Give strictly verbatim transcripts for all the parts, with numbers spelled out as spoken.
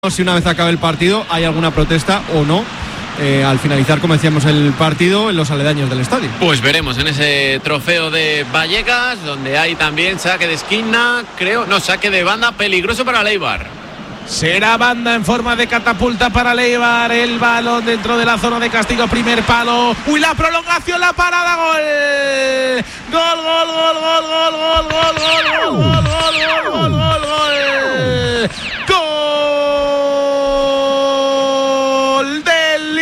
Si una vez acabe el partido hay alguna protesta o no eh, al finalizar, como decíamos, el partido en los aledaños del estadio. Pues veremos en ese trofeo de Vallecas, donde hay también saque de esquina, creo, no, saque de banda peligroso para Leibar. Será banda en forma de catapulta para Leibar. El balón dentro de la zona de castigo, primer palo. Uy, la prolongación, la parada, gol. Gol, gol, gol, gol, gol, gol, gol, gol, gol, gol, gol, gol, gol, gol. Gol del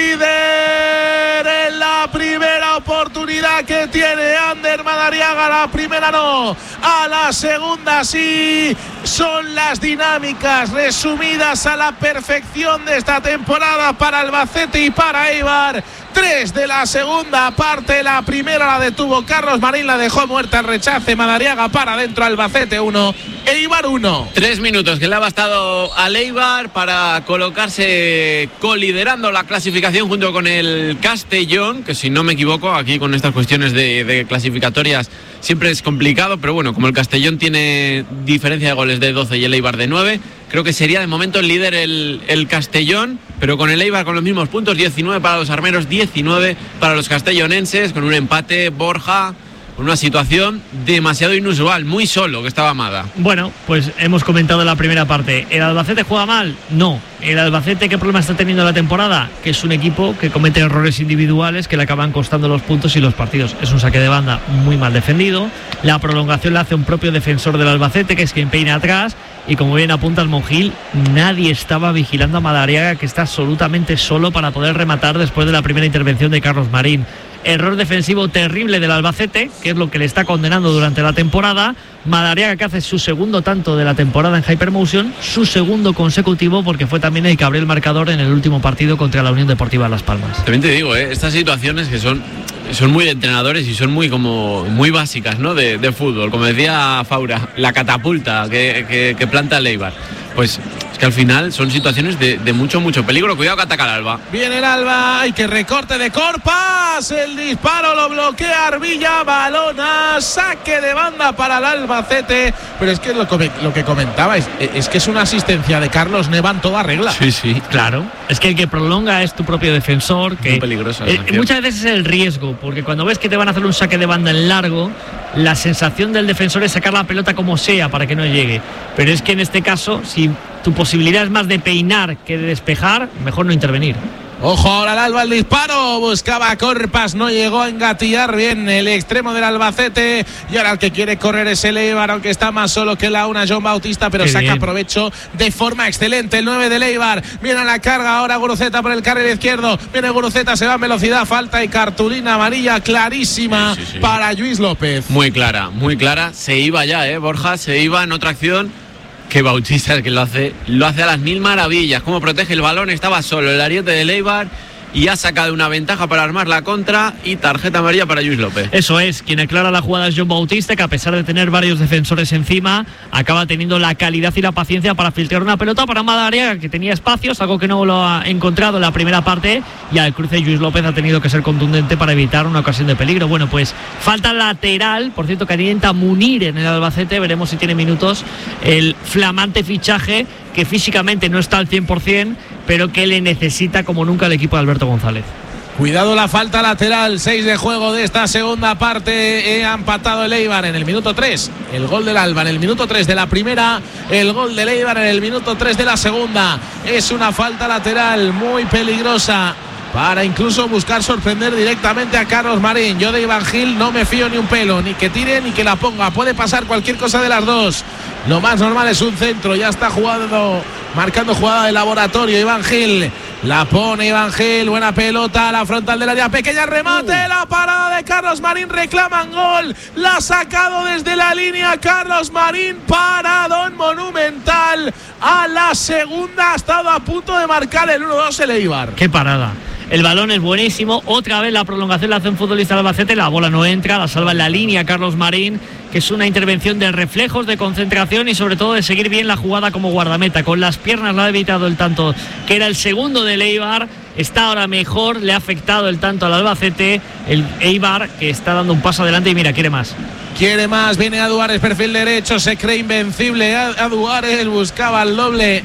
líder en la primera oportunidad que tiene Ander Madariaga. La primera no, a la segunda sí. Son las dinámicas resumidas a la perfección de esta temporada para Albacete y para Eibar. Tres de la segunda parte, la primera la detuvo Carlos Marín, la dejó muerta al rechace. Madariaga para adentro, Albacete uno, Eibar uno. Tres minutos que le ha bastado al Eibar para colocarse coliderando la clasificación junto con el Castellón, que si no me equivoco, aquí con estas cuestiones de, de clasificatorias siempre es complicado, pero bueno, como el Castellón tiene diferencia de goles de doce y el Eibar de nueve, creo que sería de momento el líder el, el Castellón, pero con el Eibar con los mismos puntos, diecinueve para los armeros, diecinueve para los castellonenses, con un empate. Borja, con una situación demasiado inusual, muy solo que estaba Amada. Bueno, pues hemos comentado en la primera parte, ¿el Albacete juega mal? No. ¿El Albacete qué problema está teniendo la temporada? Que es un equipo que comete errores individuales que le acaban costando los puntos y los partidos. Es un saque de banda muy mal defendido, la prolongación la hace un propio defensor del Albacete, que es quien peina atrás, y como bien apunta el Monjil, nadie estaba vigilando a Madariaga, que está absolutamente solo para poder rematar después de la primera intervención de Carlos Marín. Error defensivo terrible del Albacete, que es lo que le está condenando durante la temporada. Madariaga, que hace su segundo tanto de la temporada en Hypermotion, su segundo consecutivo, porque fue también el que abrió el marcador en el último partido contra la Unión Deportiva Las Palmas. También te digo, ¿eh? Estas situaciones que son, son muy de entrenadores y son muy como muy básicas, ¿no? de, de fútbol, como decía Faura, la catapulta que, que, que planta el Eibar. Pues es que al final son situaciones de, de mucho, mucho peligro. Cuidado que ataca el Alba. Viene el Alba, hay que recorte de Corpas. El disparo lo bloquea Arvilla. Balona, saque de banda para el Albacete. Pero es que lo, lo que comentabais, es que es una asistencia de Carlos Neva en toda regla. Sí, sí, claro. Es que el que prolonga es tu propio defensor. Que muy peligroso. Eh, muchas veces es el riesgo, porque cuando ves que te van a hacer un saque de banda en largo, la sensación del defensor es sacar la pelota como sea para que no llegue. Pero es que en este caso, si tu posibilidad es más de peinar que de despejar, mejor no intervenir. Ojo ahora al Alba, el disparo, buscaba a Corpas, no llegó a engatillar bien el extremo del Albacete, y ahora el que quiere correr es el Eibar, aunque está más solo que la una John Bautista, pero Qué saca bien. provecho de forma excelente el nueve del Eibar. Viene a la carga ahora Guruceta por el carril izquierdo, viene Guruceta, se va en velocidad, falta y cartulina amarilla clarísima sí, sí, sí. para Lluís López. Muy clara, muy clara, se iba ya, eh, Borja, se iba en otra acción. Que Bautista es que lo hace, lo hace a las mil maravillas. Cómo protege el balón, estaba solo el ariete de Eibar y ha sacado una ventaja para armar la contra, y tarjeta amarilla para Lluís López. Eso es, quien aclara la jugada es John Bautista, que a pesar de tener varios defensores encima, acaba teniendo la calidad y la paciencia para filtrar una pelota para Madariaga, que tenía espacios, algo que no lo ha encontrado en la primera parte, y al cruce Lluís López ha tenido que ser contundente para evitar una ocasión de peligro. Bueno, pues falta lateral, por cierto, que alienta Munir en el Albacete, veremos si tiene minutos el flamante fichaje, que físicamente no está al cien por ciento, pero que le necesita como nunca el equipo de Alberto González. Cuidado la falta lateral, seis de juego de esta segunda parte. Ha empatado el Eibar en el minuto tres. El gol del Alba en el minuto tres de la primera. El gol del Eibar en el minuto tres de la segunda. Es una falta lateral muy peligrosa para incluso buscar sorprender directamente a Carlos Marín. Yo de Iván Gil no me fío ni un pelo, ni que tire ni que la ponga. Puede pasar cualquier cosa de las dos. Lo más normal es un centro. Ya está jugando, marcando jugada de laboratorio Iván Gil. La pone Iván Gil, buena pelota a la frontal del área pequeña, remate, uh. la parada de Carlos Marín, reclaman gol, la ha sacado desde la línea Carlos Marín, paradón monumental, a la segunda ha estado a punto de marcar el uno dos el Eibar. Qué parada. El balón es buenísimo, otra vez la prolongación la hace un futbolista del Albacete, la bola no entra, la salva en la línea Carlos Marín, que es una intervención de reflejos, de concentración y sobre todo de seguir bien la jugada como guardameta. Con las piernas la ha evitado el tanto, que era el segundo del Eibar, está ahora mejor, le ha afectado el tanto al Albacete, el Eibar que está dando un paso adelante y mira, quiere más. Quiere más, viene a Duárez, perfil derecho, se cree invencible, a Duárez buscaba el doble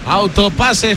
Autopases